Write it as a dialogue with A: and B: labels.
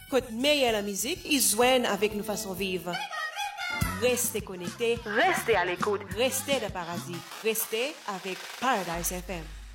A: Côte meilleure la musique, ils joignent avec nos façons vivre. Restez connectés,
B: Restez à l'écoute.
A: restez de paradis, restez avec Paradise FM.